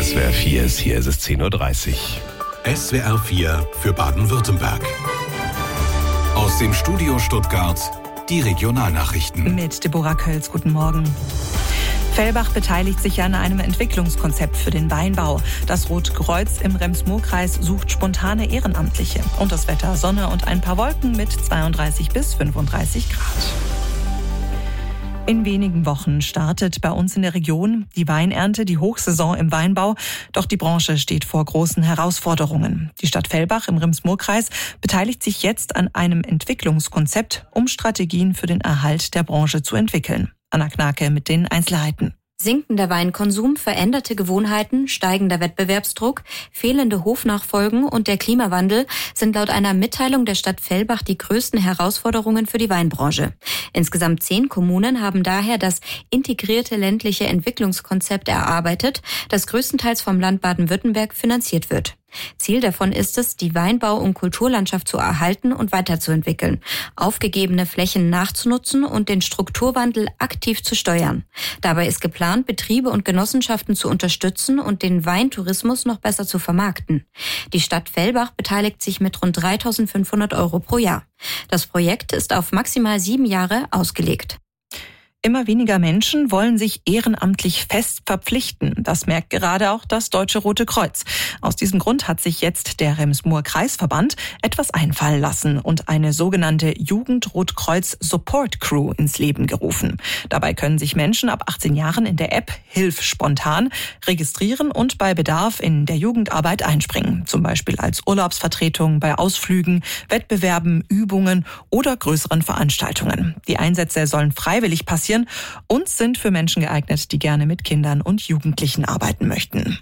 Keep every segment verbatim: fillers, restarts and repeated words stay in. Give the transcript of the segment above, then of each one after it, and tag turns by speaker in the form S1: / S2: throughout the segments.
S1: S W R vier ist hier, es ist zehn Uhr dreißig.
S2: S W R vier für Baden-Württemberg. Aus dem Studio Stuttgart die Regionalnachrichten.
S3: Mit Deborah Kölz, guten Morgen. Fellbach beteiligt sich an einem Entwicklungskonzept für den Weinbau. Das Rotkreuz im Rems-Murr-Kreis sucht spontane Ehrenamtliche. Und das Wetter: Sonne und ein paar Wolken mit zweiunddreißig bis fünfunddreißig Grad. In wenigen Wochen startet bei uns in der Region die Weinernte, die Hochsaison im Weinbau. Doch die Branche steht vor großen Herausforderungen. Die Stadt Fellbach im Rems-Murr-Kreis beteiligt sich jetzt an einem Entwicklungskonzept, um Strategien für den Erhalt der Branche zu entwickeln. Anna Knake mit den Einzelheiten.
S4: Sinkender Weinkonsum, veränderte Gewohnheiten, steigender Wettbewerbsdruck, fehlende Hofnachfolgen und der Klimawandel sind laut einer Mitteilung der Stadt Fellbach die größten Herausforderungen für die Weinbranche. Insgesamt zehn Kommunen haben daher das integrierte ländliche Entwicklungskonzept erarbeitet, das größtenteils vom Land Baden-Württemberg finanziert wird. Ziel davon ist es, die Weinbau- und Kulturlandschaft zu erhalten und weiterzuentwickeln, aufgegebene Flächen nachzunutzen und den Strukturwandel aktiv zu steuern. Dabei ist geplant, Betriebe und Genossenschaften zu unterstützen und den Weintourismus noch besser zu vermarkten. Die Stadt Fellbach beteiligt sich mit rund dreitausendfünfhundert Euro pro Jahr. Das Projekt ist auf maximal sieben Jahre ausgelegt.
S3: Immer weniger Menschen wollen sich ehrenamtlich fest verpflichten. Das merkt gerade auch das Deutsche Rote Kreuz. Aus diesem Grund hat sich jetzt der Rems-Murr-Kreisverband etwas einfallen lassen und eine sogenannte Jugend-Rotkreuz-Support-Crew ins Leben gerufen. Dabei können sich Menschen ab achtzehn Jahren in der App Hilf spontan registrieren und bei Bedarf in der Jugendarbeit einspringen. Zum Beispiel als Urlaubsvertretung bei Ausflügen, Wettbewerben, Übungen oder größeren Veranstaltungen. Die Einsätze sollen freiwillig passieren und sind für Menschen geeignet, die gerne mit Kindern und Jugendlichen arbeiten möchten.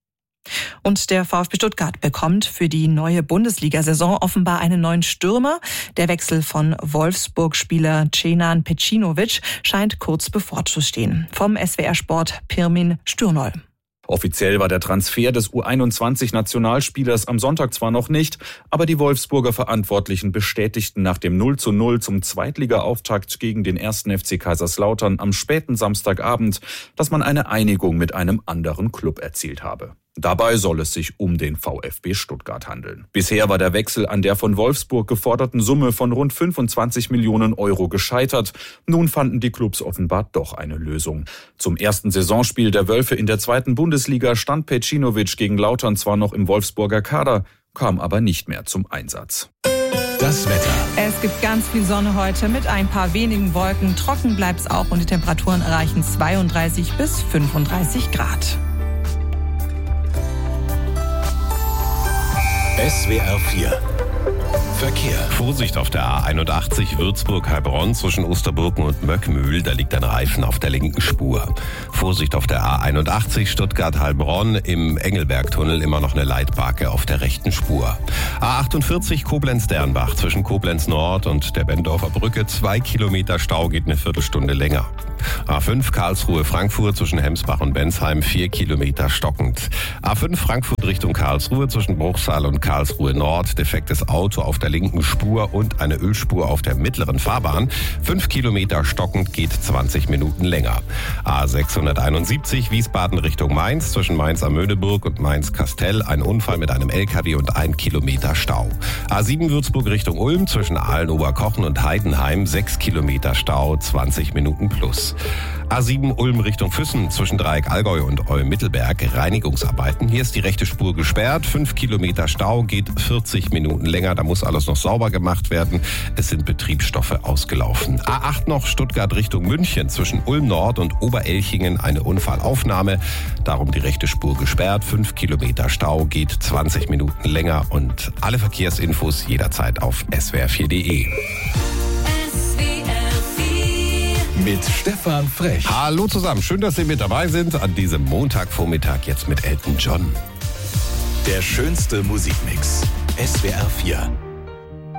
S3: Und der VfB Stuttgart bekommt für die neue Bundesliga-Saison offenbar einen neuen Stürmer. Der Wechsel von Wolfsburg-Spieler Cenan Pecinovic scheint kurz bevorzustehen. Vom S W R-Sport Pirmin Stürnoll.
S5: Offiziell war der Transfer des U einundzwanzig-Nationalspielers am Sonntag zwar noch nicht, aber die Wolfsburger Verantwortlichen bestätigten nach dem null zu null zum Zweitliga-Auftakt gegen den ersten F C Kaiserslautern am späten Samstagabend, dass man eine Einigung mit einem anderen Klub erzielt habe. Dabei soll es sich um den VfB Stuttgart handeln. Bisher war der Wechsel an der von Wolfsburg geforderten Summe von rund fünfundzwanzig Millionen Euro gescheitert. Nun fanden die Clubs offenbar doch eine Lösung. Zum ersten Saisonspiel der Wölfe in der zweiten Bundesliga stand Pecinovic gegen Lautern zwar noch im Wolfsburger Kader, kam aber nicht mehr zum Einsatz.
S2: Das Wetter.
S3: Es gibt ganz viel Sonne heute mit ein paar wenigen Wolken. Trocken bleibt es auch und die Temperaturen erreichen zweiunddreißig bis fünfunddreißig Grad.
S2: S W R vier Verkehr.
S1: Vorsicht auf der A einundachtzig Würzburg-Heilbronn zwischen Osterburken und Möckmühl. Da liegt ein Reifen auf der linken Spur. Vorsicht auf der A einundachtzig Stuttgart-Heilbronn im Engelbergtunnel immer noch eine Leitbarke auf der rechten Spur. A achtundvierzig Koblenz-Dernbach zwischen Koblenz Nord und der Bendorfer Brücke. Zwei Kilometer Stau, geht eine Viertelstunde länger. A fünf Karlsruhe-Frankfurt zwischen Hemsbach und Bensheim. Vier Kilometer stockend. A fünf Frankfurt Richtung Karlsruhe zwischen Bruchsal und Karlsruhe Nord. Defektes Auto auf der linken Spur und eine Ölspur auf der mittleren Fahrbahn. Fünf Kilometer stockend, geht zwanzig Minuten länger. A sechshunderteinundsiebzig Wiesbaden Richtung Mainz zwischen Mainz am Möhneburg und Mainz-Kastell. Ein Unfall mit einem L K W und ein Kilometer Stau. A sieben Würzburg Richtung Ulm zwischen Aalen-Oberkochen und Heidenheim. Sechs Kilometer Stau, zwanzig Minuten plus. A sieben Ulm Richtung Füssen zwischen Dreieck Allgäu und Olm-Mittelberg. Reinigungsarbeiten. Hier ist die rechte Spur gesperrt. Fünf Kilometer Stau, geht vierzig Minuten länger. Da muss alles noch sauber gemacht werden. Es sind Betriebsstoffe ausgelaufen. A acht noch Stuttgart Richtung München zwischen Ulm Nord und Oberelchingen. Eine Unfallaufnahme. Darum die rechte Spur gesperrt. Fünf Kilometer Stau, geht zwanzig Minuten länger. Und alle Verkehrsinfos jederzeit auf S W R vier punkt de.
S2: Mit Stefan Frech.
S1: Hallo zusammen, schön, dass Sie mit dabei sind an diesem Montagvormittag jetzt mit Elton John.
S2: Der schönste Musikmix. S W R vier.